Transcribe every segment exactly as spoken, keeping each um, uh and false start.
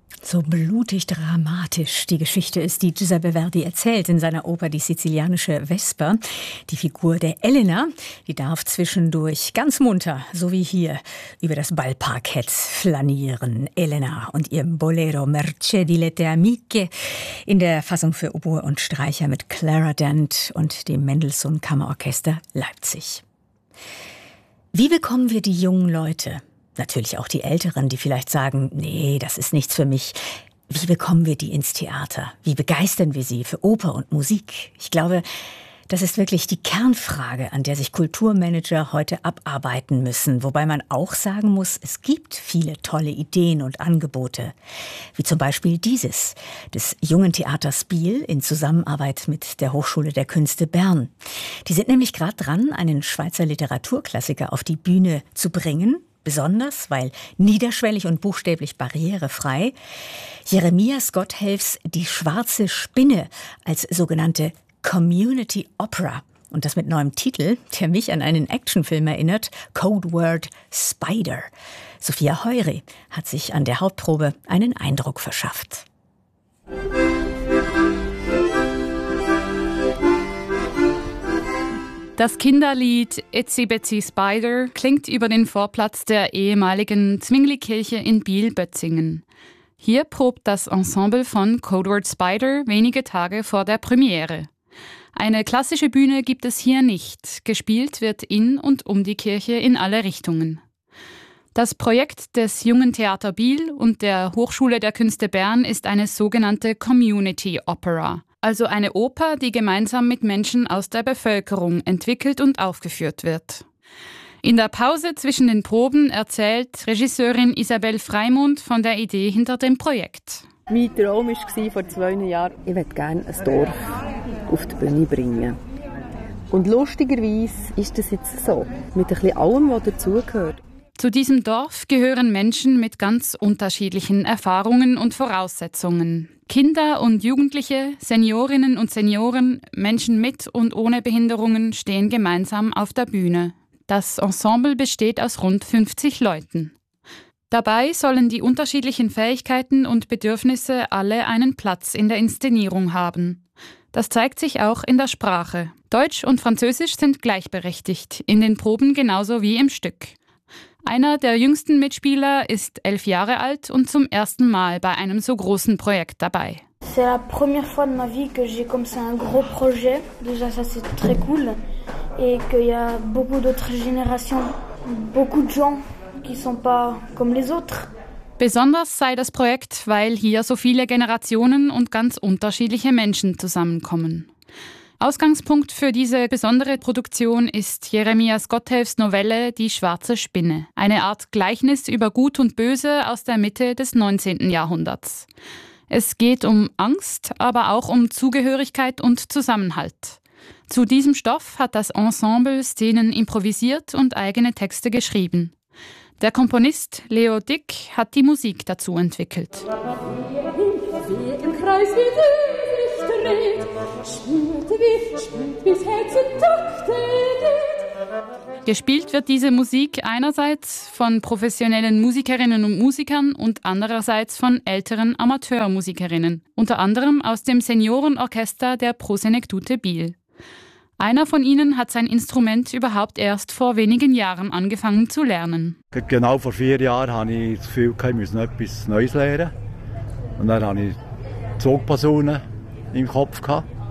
So blutig dramatisch die Geschichte ist, die Giuseppe Verdi erzählt in seiner Oper Die sizilianische Vesper. Die Figur der Elena, die darf zwischendurch ganz munter, so wie hier, über das Ballparkett flanieren. Elena und ihr Bolero Mercedi le tue amiche in der Fassung für Oboe und Streicher mit Clara Dent und dem Mendelssohn Kammerorchester Leipzig. Wie bekommen wir die jungen Leute? Natürlich auch die Älteren, die vielleicht sagen, nee, das ist nichts für mich. Wie bekommen wir die ins Theater? Wie begeistern wir sie für Oper und Musik? Ich glaube, das ist wirklich die Kernfrage, an der sich Kulturmanager heute abarbeiten müssen. Wobei man auch sagen muss, es gibt viele tolle Ideen und Angebote. Wie zum Beispiel dieses, des Jungen Theaters Biel in Zusammenarbeit mit der Hochschule der Künste Bern. Die sind nämlich gerade dran, einen Schweizer Literaturklassiker auf die Bühne zu bringen. Besonders, weil niederschwellig und buchstäblich barrierefrei, Jeremias Gotthelfs Die schwarze Spinne als sogenannte Community Opera. Und das mit neuem Titel, der mich an einen Actionfilm erinnert, Codeword Spider. Sophia Heury hat sich an der Hauptprobe einen Eindruck verschafft. Das Kinderlied Itsy Bitsy Spider klingt über den Vorplatz der ehemaligen Zwingli-Kirche in Biel-Bötzingen. Hier probt das Ensemble von Codeword Spider wenige Tage vor der Premiere. Eine klassische Bühne gibt es hier nicht. Gespielt wird in und um die Kirche in alle Richtungen. Das Projekt des Jungen Theater Biel und der Hochschule der Künste Bern ist eine sogenannte Community Opera. Also eine Oper, die gemeinsam mit Menschen aus der Bevölkerung entwickelt und aufgeführt wird. In der Pause zwischen den Proben erzählt Regisseurin Isabelle Freimund von der Idee hinter dem Projekt. Mein Traum war vor zwei Jahren, ich möchte gerne ein Dorf auf die Bühne bringen. Und lustigerweise ist das jetzt so, mit ein bisschen allem, was dazugehört. Zu diesem Dorf gehören Menschen mit ganz unterschiedlichen Erfahrungen und Voraussetzungen. Kinder und Jugendliche, Seniorinnen und Senioren, Menschen mit und ohne Behinderungen stehen gemeinsam auf der Bühne. Das Ensemble besteht aus rund fünfzig Leuten. Dabei sollen die unterschiedlichen Fähigkeiten und Bedürfnisse alle einen Platz in der Inszenierung haben. Das zeigt sich auch in der Sprache. Deutsch und Französisch sind gleichberechtigt, in den Proben genauso wie im Stück. Einer der jüngsten Mitspieler ist elf Jahre alt und zum ersten Mal bei einem so großen Projekt dabei. C'est la première fois de ma vie que j'ai comme ça un gros projet. Déjà ça c'est très cool et qu'il y a beaucoup d'autres générations, beaucoup de gens qui sont pas comme les autres. Besonders sei das Projekt, weil hier so viele Generationen und ganz unterschiedliche Menschen zusammenkommen. Ausgangspunkt für diese besondere Produktion ist Jeremias Gotthelfs Novelle Die schwarze Spinne, eine Art Gleichnis über Gut und Böse aus der Mitte des neunzehnten Jahrhunderts. Es geht um Angst, aber auch um Zugehörigkeit und Zusammenhalt. Zu diesem Stoff hat das Ensemble Szenen improvisiert und eigene Texte geschrieben. Der Komponist Leo Dick hat die Musik dazu entwickelt. Im Kreis wie dreht, spürt wie, spürt wie's Herz in Takte geht. Gespielt wird diese Musik einerseits von professionellen Musikerinnen und Musikern und andererseits von älteren Amateurmusikerinnen, unter anderem aus dem Seniorenorchester der Prosenektute Biel. Einer von ihnen hat sein Instrument überhaupt erst vor wenigen Jahren angefangen zu lernen. Genau vor vier Jahren hatte ich das Gefühl, ich müsse noch etwas Neues lernen. Und dann hatte ich Zugposaune im Kopf.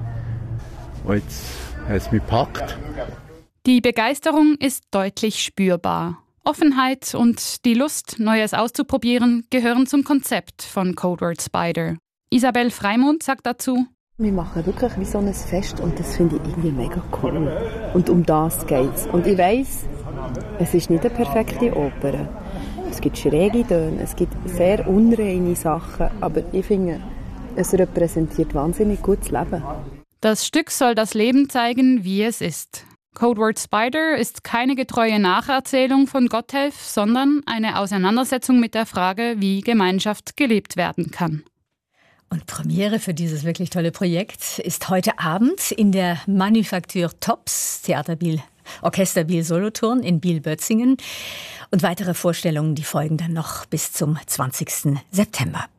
Und jetzt hat es mich gepackt. Die Begeisterung ist deutlich spürbar. Offenheit und die Lust, Neues auszuprobieren, gehören zum Konzept von Codeword Spider. Isabelle Freimund sagt dazu: Wir machen wirklich wie so ein Fest und das finde ich irgendwie mega cool. Und um das geht's. Und ich weiss, es ist nicht eine perfekte Oper. Es gibt schräge Töne, es gibt sehr unreine Sachen, aber ich finde, es repräsentiert wahnsinnig gutes Leben. Das Stück soll das Leben zeigen, wie es ist. Codeword Spider ist keine getreue Nacherzählung von Gotthelf, sondern eine Auseinandersetzung mit der Frage, wie Gemeinschaft gelebt werden kann. Und Premiere für dieses wirklich tolle Projekt ist heute Abend in der Manufaktur Tops, Theater Biel, Orchester Biel Solothurn in Biel-Bötzingen. Und weitere Vorstellungen, die folgen dann noch bis zum zwanzigsten September.